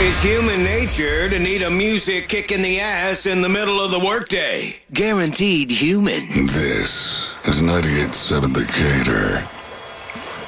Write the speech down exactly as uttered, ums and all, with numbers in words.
It's human nature to need a music kick in the ass in the middle of the workday. Guaranteed human. This is ninety-eight point seven The Gator.